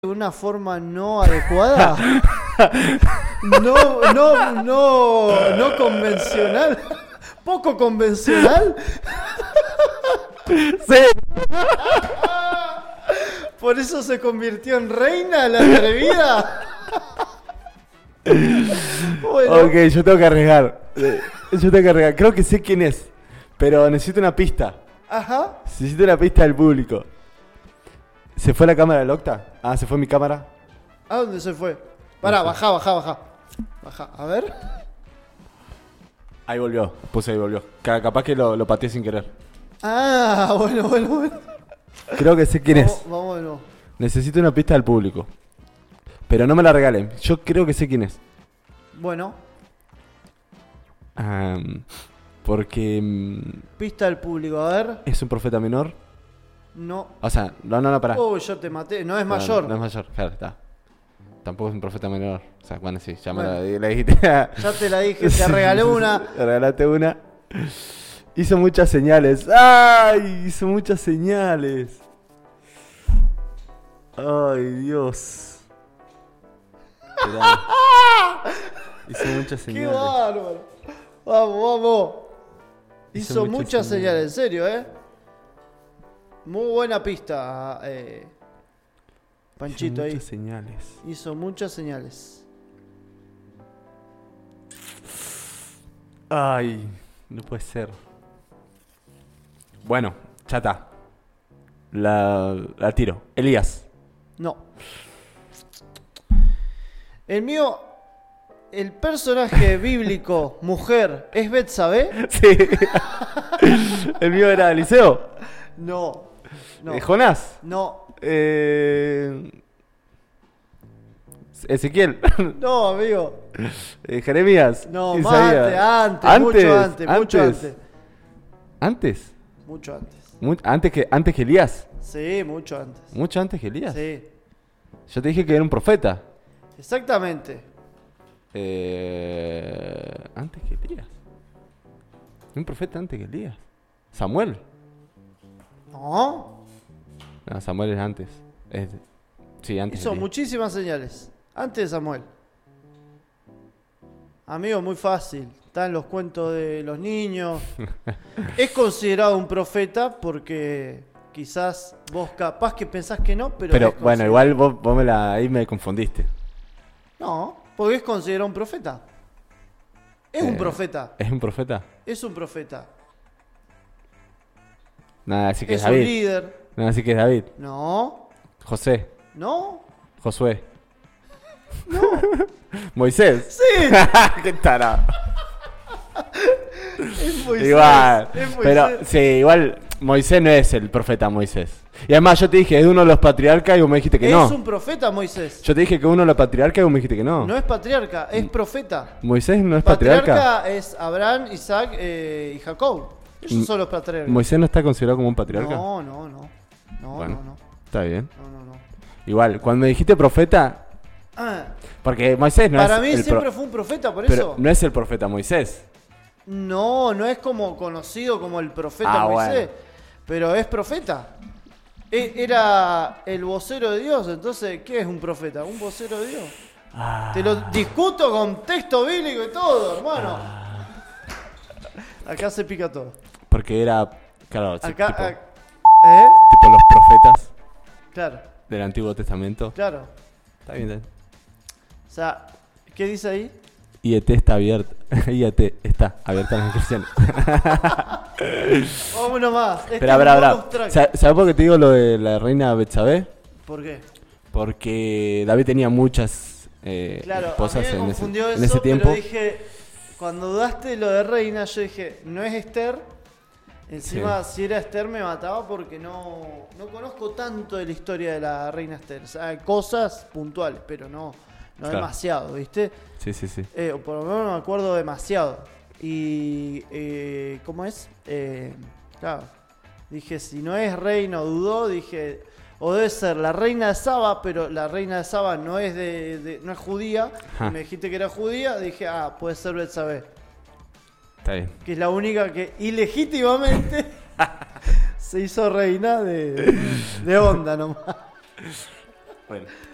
de una forma no adecuada, no convencional, poco convencional. Sí. Por eso se convirtió en reina la atrevida. Bueno. Ok, yo tengo que arriesgar. Creo que sé quién es, pero necesito una pista. Ajá. Necesito una pista del público. ¿Se fue la cámara del Octa? Ah, ¿se fue mi cámara? ¿A dónde se fue? Pará, No sé. baja. Baja, a ver. Ahí volvió, ahí volvió. Capaz que lo pateé sin querer. Ah, bueno. Creo que sé quién es. Vamos de nuevo. Necesito una pista del público. Pero no me la regalen. Yo creo que sé quién es. Bueno, Porque pista del público, a ver. es un profeta menor. No. O sea, no, pará. Yo te maté. No es No, mayor. No es mayor, claro, está. Tampoco es un profeta menor. O sea, bueno, sí, ya Bueno. me la dijiste. Ya te la dije, te regalé una. Te regalaste una. Hizo muchas señales. ¡Ay! Hizo muchas señales. ¡Ay, Dios! Esperá. Hizo muchas ¡Qué señales. bárbaro! Vamos. Hizo muchas señales, en serio, Muy buena pista, Panchito ahí. Muchas señales. Hizo muchas señales. Ay, no puede ser. Bueno, ya está. La tiro. Elías. No. El personaje bíblico, mujer, ¿es Betsabé? Sí. El mío era Eliseo. No. Jonás. No. Ezequiel. No, amigo. Jeremías. No, Isaías. antes, mucho antes. ¿Antes? Mucho antes. ¿Antes que Elías? Sí, mucho antes. ¿Mucho antes que Elías? Sí, Yo te dije que era un profeta. exactamente. Antes que Elías. Un profeta antes que Elías. Samuel. No. No, Samuel es antes. Sí, antes. Hizo de Elías. muchísimas señales. Antes de Samuel. Amigo, muy fácil. Está en los cuentos de los niños. Es considerado un profeta porque quizás vos capaz que pensás que no, pero Pero es bueno, igual vos ahí me confundiste. No, porque es considerado un profeta. Es un profeta. ¿Es un profeta? Es un profeta. Nada, así que es Es un David. líder. Nada, así que es David. No. José. ¿No? Josué. No. Moisés. Sí. Qué tarado. Es Moisés. Igual. Es Moisés. Pero sí, igual Moisés no es el profeta Moisés. Y además yo te dije, es uno de los patriarcas y vos me dijiste que no. Es un profeta Moisés. Yo te dije que uno de los patriarcas y vos me dijiste que no. No es patriarca, es profeta. Moisés no es patriarca. Patriarca es Abraham, Isaac y Jacob. Ellos son los patriarcas. ¿Moisés no está considerado como un patriarca? No. Bueno. No. Está bien. No. Igual, cuando me dijiste profeta, Ah, porque Moisés no para es mí el siempre fue un profeta, por pero eso. no es el profeta Moisés. No es como conocido como el profeta Ah, Moisés, bueno. pero es profeta. Era el vocero de Dios, entonces, ¿qué es un profeta? Un vocero de Dios. Te lo discuto con texto bíblico y todo, hermano. Acá se pica todo. Porque era, claro, sí, Acá, tipo los profetas Claro, del Antiguo Testamento. claro. Está bien. O sea, ¿qué dice ahí? IET está abierta. IET está abierta a las inscripciones. Vámonos más. Espera. ¿Sabes por qué te digo lo de la reina Betsabé? ¿Por qué? Porque David tenía muchas Claro, esposas a mí me confundió en ese eso, tiempo. pero dije, cuando dudaste lo de reina, yo dije, no es Esther. Encima, si era Esther me mataba porque no conozco tanto de la historia de la reina Esther. O sea, hay cosas puntuales, pero no Claro. demasiado, ¿viste? Sí. O por lo menos no me acuerdo demasiado. Y, ¿cómo es? Claro, dije, si no es reina o dudó, dije, o debe ser la reina de Saba, pero la reina de Saba no es no es judía. Ajá. Y me dijiste que era judía, dije, puede ser Betsabé, Está bien. que es la única que ilegítimamente se hizo reina de onda nomás. Bueno.